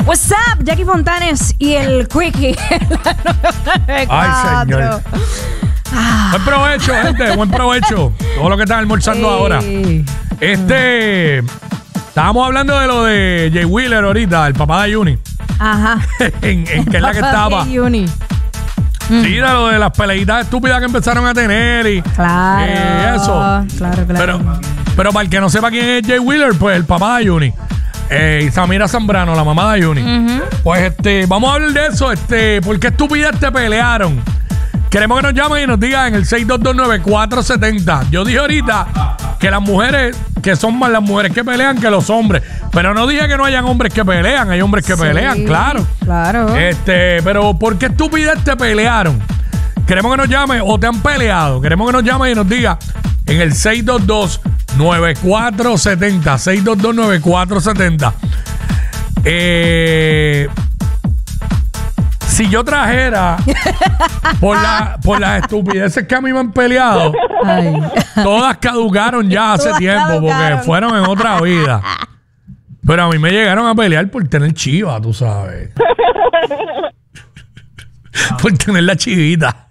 What's up, Jackie Fontanes y el Quickie. Ay, señor. Buen provecho, gente, buen provecho. Todo lo que están almorzando ahora. Estábamos hablando de lo de Jay Wheeler ahorita, el papá de Yuni. Ajá. en que es la que estaba. Sí, de lo de las peleitas estúpidas que empezaron a tener y claro, eso. Claro. Pero para el que no sepa quién es Jay Wheeler, pues el papá de Yuni. Y Samira Zambrano, la mamá de Yuni. Pues vamos a hablar de eso. ¿Por qué estupidez te pelearon? Queremos que nos llamen y nos digan en el 6229470. Yo dije ahorita que las mujeres, que son más las mujeres que pelean que los hombres. Pero no dije que no hayan hombres que pelean. Hay hombres que pelean, claro. Pero ¿por qué estupidez te pelearon? Queremos que nos llamen o te han peleado. Queremos que nos llamen y nos digan en el 6229470. 6229470. Si yo trajera por las estupideces que a mí me han peleado, todas caducaron ya hace tiempo porque fueron en otra vida. Pero a mí me llegaron a pelear por tener chiva, tú sabes. Por tener la chivita.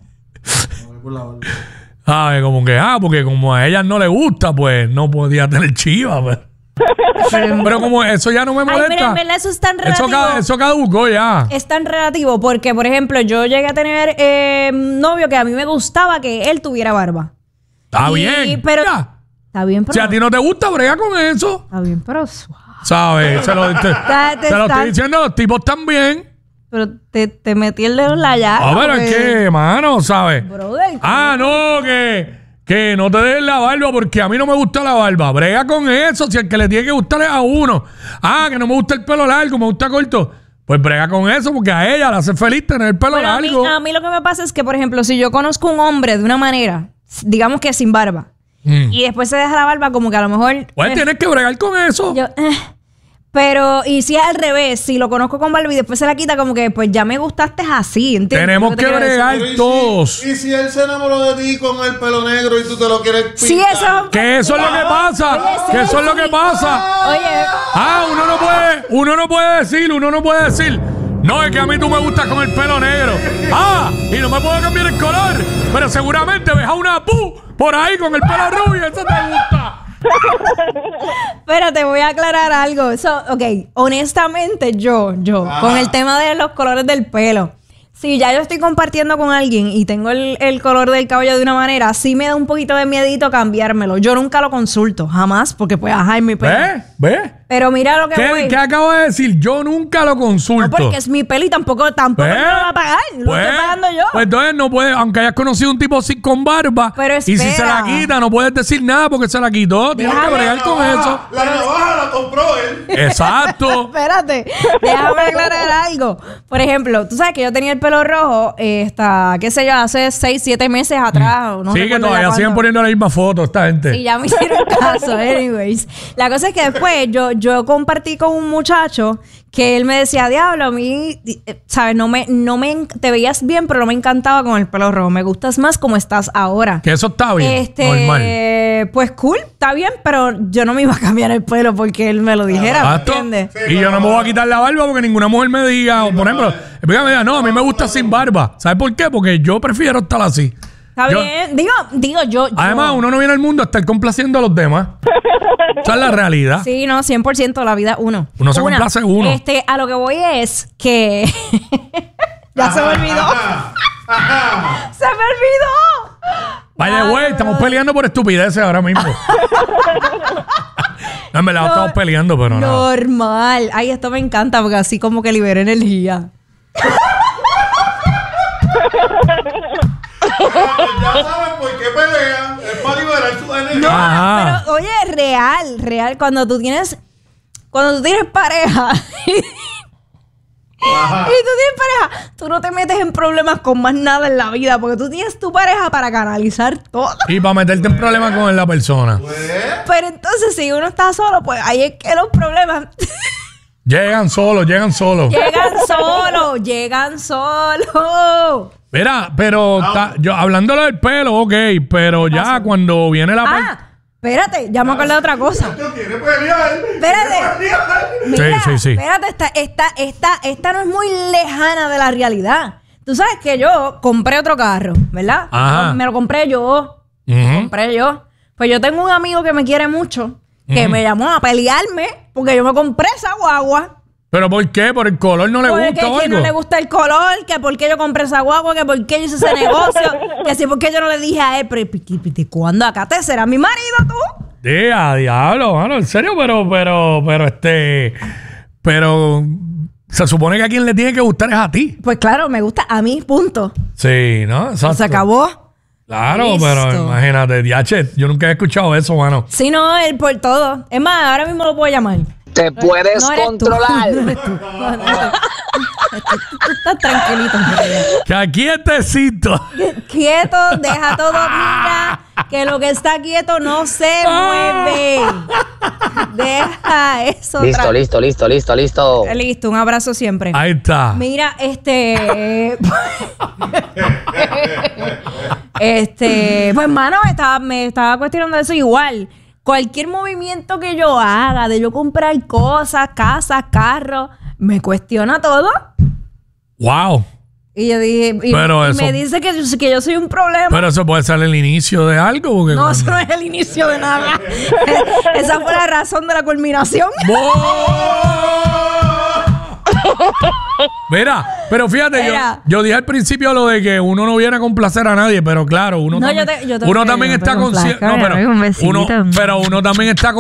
¿Sabes? Como que, porque como a ellas no les gusta, pues no podía tener chiva, pues. Pero como eso ya no me molesta. Mira, en verdad eso es tan relativo. Eso caducó ya. Es tan relativo porque, por ejemplo, yo llegué a tener novio que a mí me gustaba que él tuviera barba. Está bien. Pero, está bien, pero... Si a ti no te gusta, brega con eso. Está bien, pero suave. ¿Sabes? Se lo estoy diciendo a los tipos también. Pero te metí el dedo en la llaga. Pero es que, mano, ¿sabes? Brother, no, que no te dejes la barba porque a mí no me gusta la barba. Brega con eso. Si el que le tiene que gustar es a uno. Que no me gusta el pelo largo, me gusta corto. Pues brega con eso porque a ella la hace feliz tener el pelo largo. A mí lo que me pasa es que, por ejemplo, si yo conozco a un hombre de una manera, digamos que sin barba, y después se deja la barba, como que a lo mejor... Pues tienes que bregar con eso. Pero, y si es al revés, si lo conozco con barba y después se la quita, como que pues ya me gustaste así, ¿entiendes? Tenemos que bregar todos. ¿Y si él se enamoró de ti con el pelo negro y tú te lo quieres pintar? Sí, eso... Que eso es lo que pasa. Oye, eso es lo que pasa. Oye. Uno no puede decir. No, es que a mí tú me gustas con el pelo negro. Y no me puedo cambiar el color. Pero seguramente ves a una por ahí con el pelo rubio. Eso te gusta. Pero te voy a aclarar algo. Honestamente, yo con el tema de los colores del pelo, si ya yo estoy compartiendo con alguien y tengo el color del cabello de una manera, sí me da un poquito de miedito cambiarmelo. Yo nunca lo consulto, jamás, porque pues, es mi pelo. ¿Ves? Pero mira lo que voy. ¿Qué acabo de decir? Yo nunca lo consulto. No, porque es mi pelo y tampoco me lo va a pagar. Lo estoy pagando yo. Pues entonces no puedes, aunque hayas conocido un tipo con barba, pero y si se la quita, no puedes decir nada porque se la quitó. Tienes que bregar con eso. La navaja la compró él. Exacto. Espérate, déjame aclarar algo. Por ejemplo, tú sabes que yo tenía el pelo rojo qué sé yo, hace 6, 7 meses atrás. Sí, que todavía siguen poniendo la misma foto esta gente. Y ya me hicieron caso, anyways. La cosa es que después yo compartí con un muchacho que él me decía, diablo, a mí, ¿sabes? Te veías bien, pero no me encantaba con el pelo rojo. Me gustas más como estás ahora. Que eso está bien, normal. Pues cool, está bien, pero yo no me iba a cambiar el pelo porque él me lo dijera, ¿entiendes? Sí, y yo no me voy a quitar la barba porque ninguna mujer me diga, o por ejemplo, me diga, no, a mí me gusta sin barba. ¿Sabes por qué? Porque yo prefiero estar así. Está bien. Digo, yo... Además, uno no viene al mundo a estar complaciendo a los demás. Esa es la realidad. Sí, no, 100% la vida uno. Uno se complace uno. A lo que voy es que... Ya se me olvidó. ¡Se me olvidó! Vaya, güey, estamos peleando por estupideces ahora mismo. No, en verdad, estamos peleando, pero no. Normal. Ay, esto me encanta porque así como que libera energía. Ya saben por qué pelean. Es para liberar su energía. Ajá. Pero oye, real. Cuando tú tienes pareja y tú tienes pareja, tú no te metes en problemas con más nada en la vida porque tú tienes tu pareja para canalizar todo. Y para meterte en problemas con la persona. Pero entonces si uno está solo, pues ahí es que los problemas... Llegan solos. Llegan solos. Mira, pero yo hablándolo del pelo, ok, pero ya cuando viene la Espérate, ya me acordé de otra cosa. Esto quiere pelear. Espérate. Mira, Sí. espérate, esta no es muy lejana de la realidad. Tú sabes que yo compré otro carro, ¿verdad? Ajá. Me lo compré yo. Pues yo tengo un amigo que me quiere mucho, que me llamó a pelearme porque yo me compré esa guagua. ¿Pero por qué? ¿Por el color no le Porque gusta o que algo? no le gusta el color, que por qué yo compré esa guagua, que por qué yo hice ese negocio, que así por qué yo no le dije a él, pero ¿cuándo acá te será mi marido tú? Diablo, mano, en serio, pero se supone que a quien le tiene que gustar es a ti. Pues claro, me gusta a mí, punto. Sí, ¿no? Exacto. Se acabó. Claro, Listo. pero imagínate, diache, yo nunca he escuchado eso, mano. Sí, no, él por todo. Es más, ahora mismo lo puedo llamar. Te puedes No eres tú. controlar. No eres tú. No eres tú. Tú estás tranquilito. Que aquí quietecito. Quieto, deja todo, mira, que lo que está quieto no se mueve. Deja eso. Listo. Listo, un abrazo siempre. Ahí está. Mira, pues, mano, me estaba cuestionando eso igual. Cualquier movimiento que yo haga, de yo comprar cosas, casas, carros, me cuestiona todo. Wow. Y yo dije, Pero eso- me dice que yo soy un problema. Pero eso puede ser el inicio de algo. Porque No, cuando- eso no es el inicio de nada. Esa fue la razón de la culminación. Mira, pero fíjate, Mira. yo dije al principio lo de que uno no viene a complacer a nadie, pero claro, uno No, también, yo te uno quiero, también está pero consciente. complazca, No, pero un besito. uno también está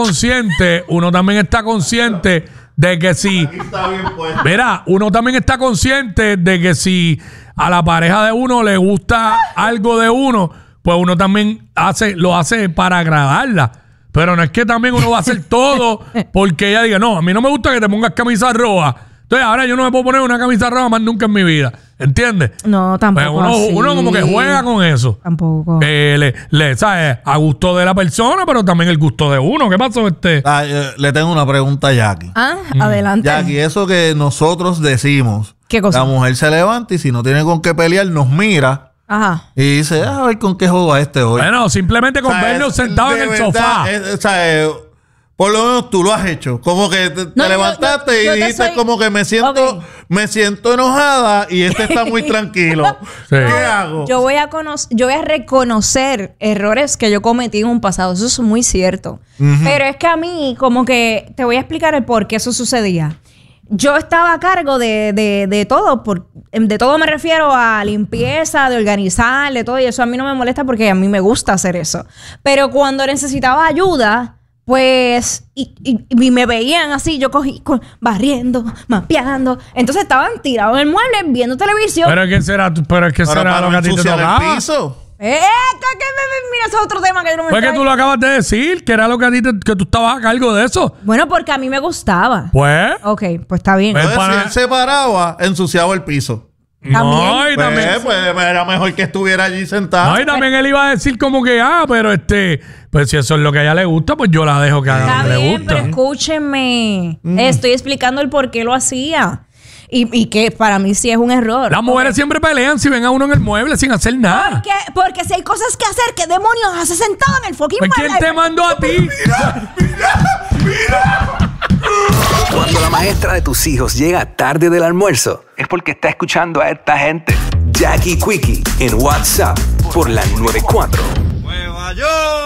consciente de que si. Aquí está bien puesto. Mira, uno también está consciente de que si a la pareja de uno le gusta algo de uno, pues uno también lo hace para agradarla. Pero no es que también uno va a hacer todo porque ella diga, no, a mí no me gusta que te pongas camisa roja. Entonces ahora yo no me puedo poner una camisa roja más nunca en mi vida. ¿Entiendes? No, tampoco. Pues uno como que juega con eso. Tampoco. ¿Sabes? A gusto de la persona, pero también el gusto de uno. ¿Qué pasó, Le tengo una pregunta a Jackie. Adelante. Jackie, eso que nosotros decimos, ¿Qué cosa? la mujer se levanta y si no tiene con qué pelear, nos mira Ajá. y dice, a ver con qué juego a este hoy. Bueno, simplemente con O sea, vernos sentados de en el verdad, sofá. por lo menos tú lo has hecho. Como que te No, levantaste yo y te dijiste soy- como que me siento enojada y este está muy tranquilo. Sí. ¿Qué hago? Yo voy a reconocer errores que yo cometí en un pasado. Eso es muy cierto. Pero es que a mí, como que te voy a explicar el por qué eso sucedía. Yo estaba a cargo de todo. De todo me refiero a limpieza, de organizar, de todo. Y eso a mí no me molesta porque a mí me gusta hacer eso. Pero cuando necesitaba ayuda, pues, y me veían así, yo cogí barriendo, mapeando. Entonces estaban tirados en el mueble viendo televisión. Pero es que será lo que a ti te ensuciar tocaba. el piso. Mira, ese es otro tema que yo no me Fue que traigo. tú lo acabas de decir, que era lo que a ti que tú estabas a cargo de eso. Bueno, porque a mí me gustaba. Pues, Ok, pues está bien. Pues, Entonces, para- si él se paraba, ensuciaba el piso. no, y también, Pues era mejor que estuviera allí sentado. no, y también él iba a decir como que, pero pues si eso es lo que a ella le gusta, pues yo la dejo que haga Está lo que le bien, gusta. pero escúchenme. Estoy explicando el por qué lo hacía. Y que para mí sí es un error. Las mujeres siempre pelean si ven a uno en el mueble sin hacer nada. Porque si hay cosas que hacer, ¿qué demonios hace sentado en el fucking Pues, ¿quién mueble? te mandó a ti? Cuando la maestra de tus hijos llega tarde del almuerzo, es porque está escuchando a esta gente. Jackie Quickie en WhatsApp por la 94. ¡Nueva York!